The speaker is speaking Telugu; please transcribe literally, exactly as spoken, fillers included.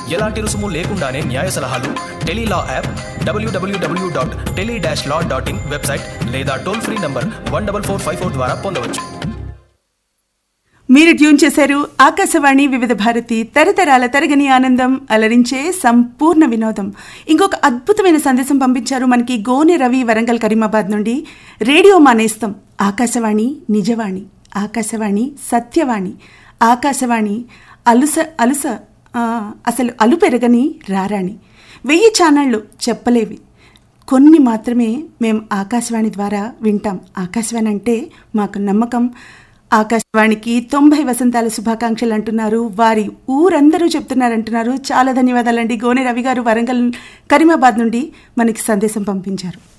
ఎలాంటి రుసుము లేకుండానే న్యాయ సలహాలు Tele-Law app, WWW dot tele dash law dot in website లేదా toll free number one double four five four ద్వారా పొందవచ్చు. మీరు ట్యూన్ చేశారు ఆకాశవాణి వివిధ భారతి, తరతరాల తరగని ఆనందం, అలరించే సంపూర్ణ వినోదం. ఇంకొక అద్భుతమైన సందేశం పంపించారు మనకి గోనె రవి, వరంగల్ కరీమాబాద్ నుండి. రేడియో మానేస్తాం, ఆకాశవాణి నిజవాణి, ఆకాశవాణి సత్యవాణి, ఆకాశవాణి అలుస అలుస అసలు అలు పెరగని రారాణి. వెయ్యి ఛానళ్ళు చెప్పలేవి, కొన్ని మాత్రమే మేము ఆకాశవాణి ద్వారా వింటాం. ఆకాశవాణి అంటే మాకు నమ్మకం. ఆకాశవాణికి తొంభై వసంతాల శుభాకాంక్షలు అంటున్నారు, వారి ఊరందరూ చెప్తున్నారంటున్నారు. చాలా ధన్యవాదాలండి. గోనె రవి గారు వరంగల్ కరీమాబాద్ నుండి మనకి సందేశం పంపించారు.